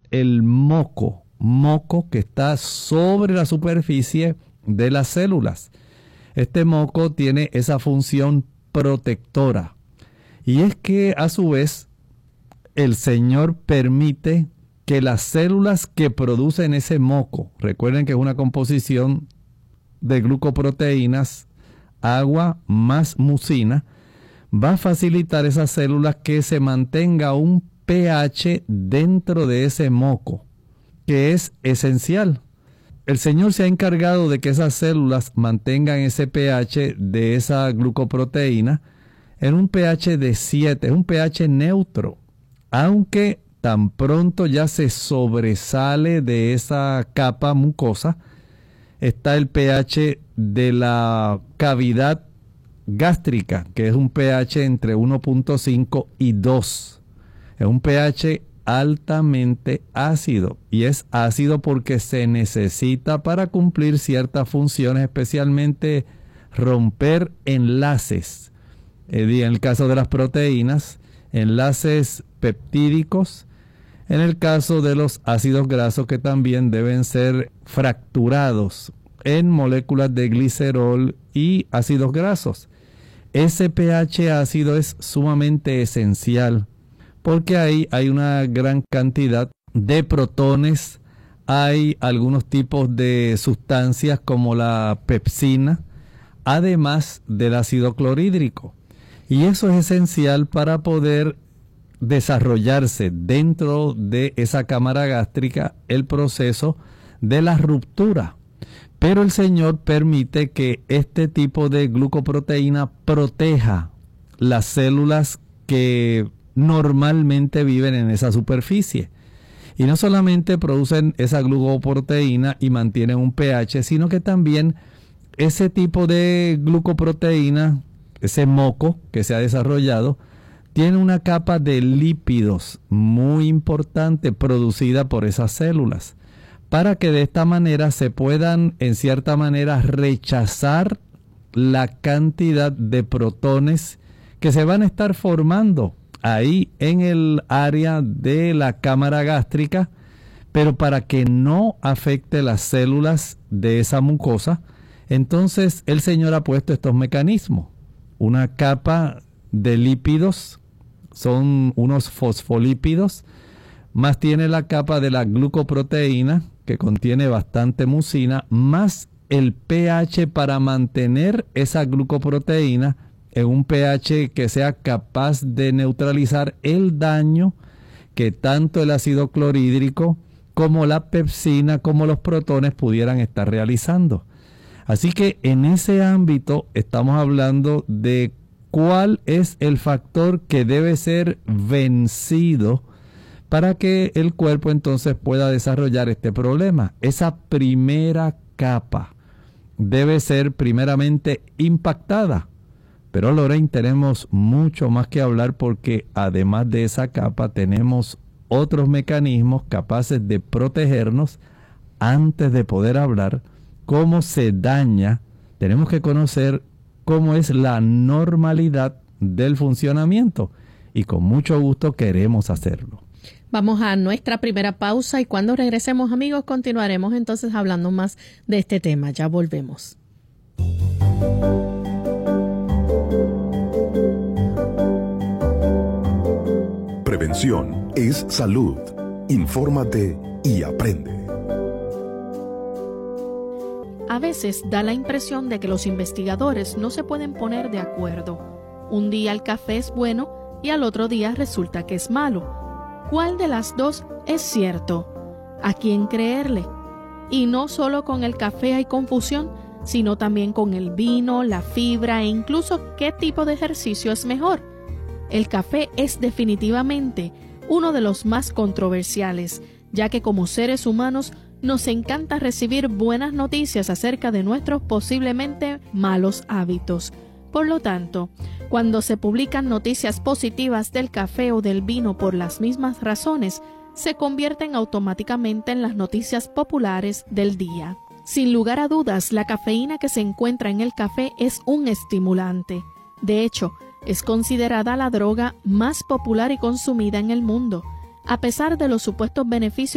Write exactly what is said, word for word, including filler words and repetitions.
el moco, moco que está sobre la superficie de las células. Este moco tiene esa función protectora. Y es que a su vez el Señor permite que las células que producen ese moco, recuerden que es una composición de glucoproteínas, agua más mucina, va a facilitar esas células que se mantenga un pH dentro de ese moco, que es esencial. El Señor se ha encargado de que esas células mantengan ese pH de esa glucoproteína en un pH de siete, un pH neutro, aunque tan pronto ya se sobresale de esa capa mucosa, está el pH de la cavidad gástrica, que es un pH entre uno punto cinco y dos. Es un pH altamente ácido, y es ácido porque se necesita para cumplir ciertas funciones, especialmente romper enlaces. En el caso de las proteínas, enlaces peptídicos. En el caso de los ácidos grasos, que también deben ser fracturados en moléculas de glicerol y ácidos grasos. Ese pH ácido es sumamente esencial porque ahí hay una gran cantidad de protones, hay algunos tipos de sustancias como la pepsina, además del ácido clorhídrico. Y eso es esencial para poder desarrollarse dentro de esa cámara gástrica el proceso de la ruptura. Pero el Señor permite que este tipo de glucoproteína proteja las células que normalmente viven en esa superficie. Y no solamente producen esa glucoproteína y mantienen un pH, sino que también ese tipo de glucoproteína, ese moco que se ha desarrollado, tiene una capa de lípidos muy importante producida por esas células, para que de esta manera se puedan, en cierta manera, rechazar la cantidad de protones que se van a estar formando ahí en el área de la cámara gástrica, pero para que no afecte las células de esa mucosa. Entonces el Señor ha puesto estos mecanismos, una capa de lípidos, son unos fosfolípidos, más tiene la capa de la glucoproteína, que contiene bastante mucina, más el pH para mantener esa glucoproteína en un pH que sea capaz de neutralizar el daño que tanto el ácido clorhídrico como la pepsina como los protones pudieran estar realizando. Así que en ese ámbito estamos hablando de cuál es el factor que debe ser vencido para que el cuerpo entonces pueda desarrollar este problema. Esa primera capa debe ser primeramente impactada. Pero Lorraine, tenemos mucho más que hablar porque además de esa capa tenemos otros mecanismos capaces de protegernos. Antes de poder hablar cómo se daña, tenemos que conocer cómo es la normalidad del funcionamiento y con mucho gusto queremos hacerlo. Vamos a nuestra primera pausa y cuando regresemos, amigos, continuaremos entonces hablando más de este tema. Ya volvemos. Prevención es salud. Infórmate y aprende. A veces da la impresión de que los investigadores no se pueden poner de acuerdo. Un día el café es bueno y al otro día resulta que es malo. ¿Cuál de las dos es cierto? ¿A quién creerle? Y no solo con el café hay confusión, sino también con el vino, la fibra e incluso qué tipo de ejercicio es mejor. El café es definitivamente uno de los más controversiales, ya que como seres humanos nos encanta recibir buenas noticias acerca de nuestros posiblemente malos hábitos. Por lo tanto, cuando se publican noticias positivas del café o del vino por las mismas razones, se convierten automáticamente en las noticias populares del día. Sin lugar a dudas, la cafeína que se encuentra en el café es un estimulante. De hecho, es considerada la droga más popular y consumida en el mundo. A pesar de los supuestos beneficios